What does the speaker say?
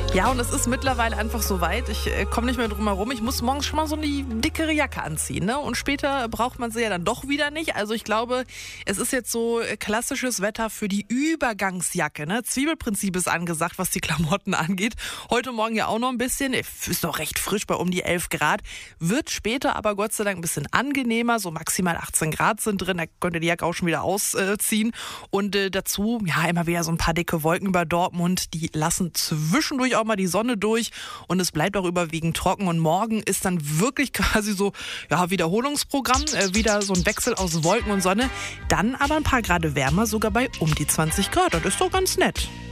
Ja, und es ist mittlerweile einfach so weit. Ich komme nicht mehr drum herum. Ich muss morgens schon mal so eine dickere Jacke anziehen, ne? Und später braucht man sie ja dann doch wieder nicht. Also ich glaube, es ist jetzt so klassisches Wetter für die Übergangsjacke, ne? Zwiebelprinzip ist angesagt, was die Klamotten angeht. Heute Morgen ja auch noch ein bisschen. Ist noch recht frisch bei um die 11 Grad. Wird später aber Gott sei Dank ein bisschen angenehmer. So maximal 18 Grad sind drin. Da könnt ihr die Jacke auch schon wieder ausziehen. Und dazu, ja, immer wieder so ein paar dicke Wolken über Dortmund. Die lassen zwischendurch auch mal die Sonne durch und es bleibt auch überwiegend trocken und morgen ist dann wirklich quasi so, ja, Wiederholungsprogramm, wieder so ein Wechsel aus Wolken und Sonne, dann aber ein paar Grad wärmer, sogar bei um die 20 Grad, das ist doch ganz nett.